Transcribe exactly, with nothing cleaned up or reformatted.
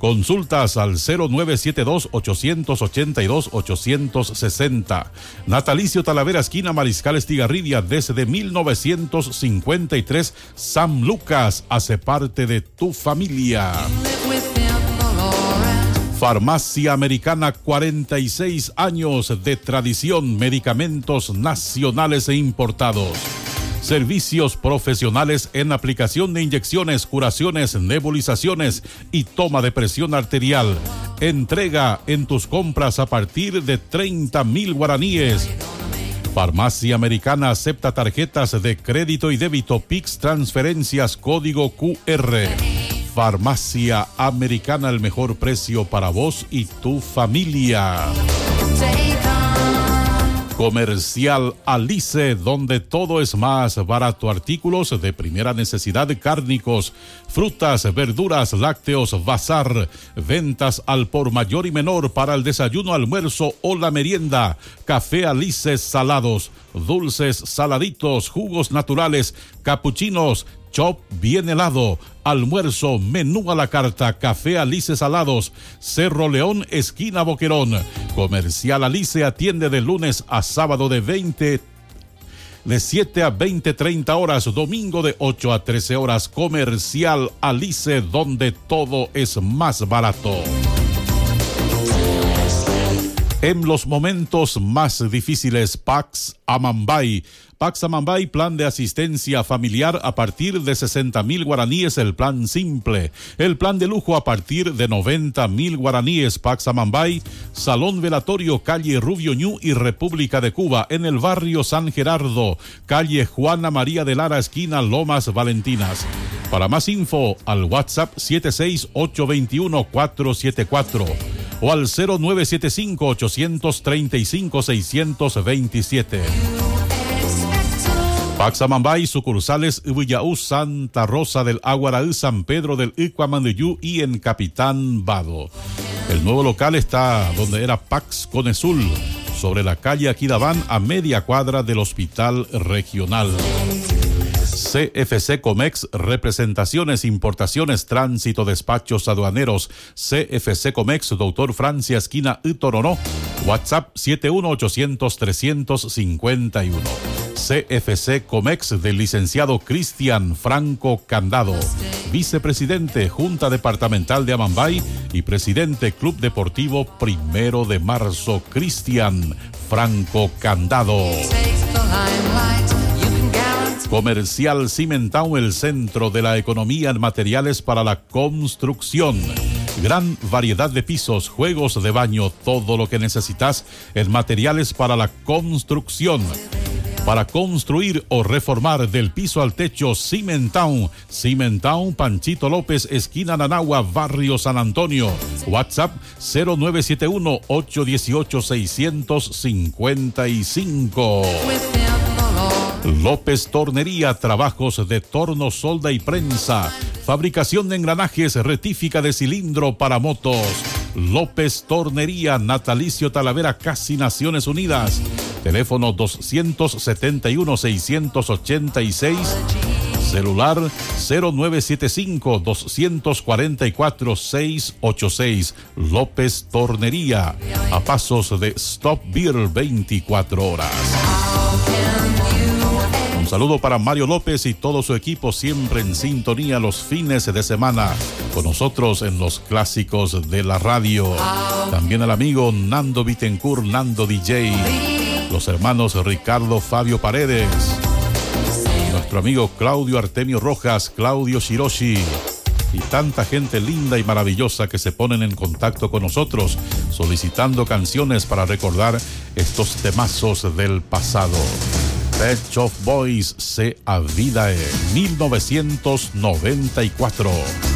Consultas al cero nueve siete dos, ocho ocho dos, ocho seis cero. Natalicio Talavera, esquina Mariscal Estigarribia, desde mil novecientos cincuenta y tres. San Lucas hace parte de tu familia. Farmacia Americana, cuarenta y seis años de tradición, medicamentos nacionales e importados. Servicios profesionales en aplicación de inyecciones, curaciones, nebulizaciones y toma de presión arterial. Entrega en tus compras a partir de treinta mil guaraníes. Farmacia Americana acepta tarjetas de crédito y débito, P I X, transferencias, código Q R. Farmacia Americana, el mejor precio para vos y tu familia. Comercial Alice, donde todo es más barato. Artículos de primera necesidad, cárnicos, frutas, verduras, lácteos, bazar. Ventas al por mayor y menor para el desayuno, almuerzo o la merienda. Café Alice, salados, dulces, saladitos, jugos naturales, capuchinos, chop bien helado, almuerzo, menú a la carta. Café Alice salados, Cerro León, esquina Boquerón. Comercial Alice atiende de lunes a sábado de veinte de siete a veinte treinta horas, domingo de ocho a trece horas. Comercial Alice, donde todo es más barato. En los momentos más difíciles, Pax Amambay. Pax Amambay, plan de asistencia familiar a partir de sesenta mil guaraníes, el plan simple. El plan de lujo a partir de noventa mil guaraníes. Pax Amambay, Salón Velatorio, calle Rubio Ñu y República de Cuba, en el barrio San Gerardo, calle Juana María de Lara, esquina Lomas Valentinas. Para más info, al WhatsApp siete seis ocho dos uno, cuatro siete cuatro o al cero nueve siete cinco, ocho tres cinco, seis dos siete. Pax Amambay, sucursales Ubillaú, Santa Rosa del Aguaraú, San Pedro del Icuamanduyú y en Capitán Vado. El nuevo local está donde era Pax Conesul, sobre la calle Aquidabán, a media cuadra del Hospital Regional. C F C Comex, representaciones, importaciones, tránsito, despachos aduaneros. C F C Comex, doctor Francia, esquina Itoronó. WhatsApp siete uno ocho cero cero, tres cinco uno. C F C Comex, del licenciado Cristian Franco Candado, vicepresidente Junta Departamental de Amambay y presidente Club Deportivo Primero de Marzo, Cristian Franco Candado. Comercial Cimentown, el centro de la economía en materiales para la construcción. Gran variedad de pisos, juegos de baño, todo lo que necesitas en materiales para la construcción. Para construir o reformar del piso al techo, Cimentown. Cimentown, Panchito López, esquina Nanagua, barrio San Antonio. WhatsApp cero nueve siete uno, ocho uno ocho, seis cinco cinco. López Tornería, trabajos de torno, solda y prensa. Fabricación de engranajes, rectífica de cilindro para motos. López Tornería, Natalicio Talavera, casi Naciones Unidas. Teléfono dos siete uno, seis ocho seis. Celular cero nueve siete cinco, dos cuatro cuatro, seis ocho seis. López Tornería, a pasos de Stop Beer, veinticuatro horas. Un saludo para Mario López y todo su equipo, siempre en sintonía los fines de semana con nosotros en los clásicos de la radio. También al amigo Nando Bittencourt, Nando D J, los hermanos Ricardo Fabio Paredes, nuestro amigo Claudio Artemio Rojas, Claudio Shiroshi y tanta gente linda y maravillosa que se ponen en contacto con nosotros solicitando canciones para recordar estos temazos del pasado. Pet Shop Boys, Se Avidae, mil novecientos noventa y cuatro.